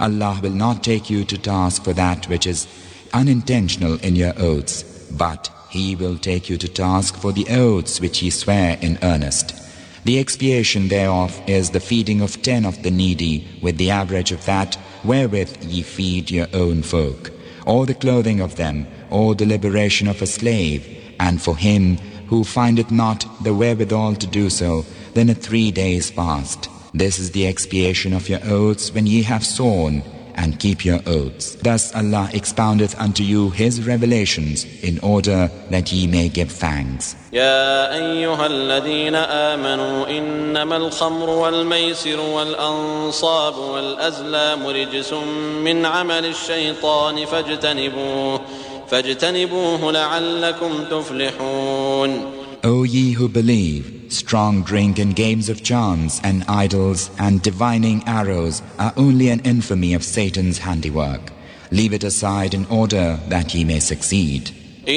Allah will not take you to task for that which is unintentional in your oaths, but He will take you to task for the oaths which ye swear in earnest. The expiation thereof is the feeding of 10 of the needy with the average of that wherewith ye feed your own folk, or the clothing of them, or the liberation of a slave, and for him who findeth not the wherewithal to do so, then a 3 days fast. This is the expiation of your oaths when ye have sworn, and keep your oaths. Thus Allah expoundeth unto you His revelations in order that ye may give thanks. يا أيها الذين آمنوا إنما الخمر والميسر والأنصاب والأزلام رجس من عمل الشيطان فاجتنبوه لعلكم تفلحون. O ye who believe, strong drink and games of chance and idols and divining arrows are only an infamy of Satan's handiwork. Leave it aside in order that ye may succeed.